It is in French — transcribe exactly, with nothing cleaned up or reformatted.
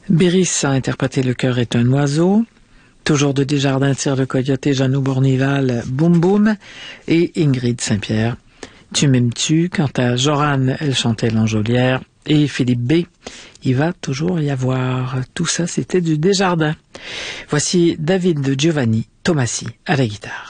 Béris a interprété Le cœur est un oiseau. Toujours de Desjardins tire le coyote, Jeannot Bournival, Boum Boum. Et Ingrid Saint-Pierre, Tu m'aimes-tu. Quant à Jorane, elle chantait L'Enjolière. Et Philippe B, Il va toujours y avoir. Tout ça, c'était du Desjardins. Voici David Giovanni Tomassi à la guitare.